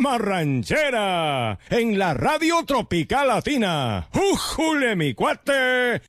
más ranchera, en la radio tropical latina. ¡Újule, mi cuate!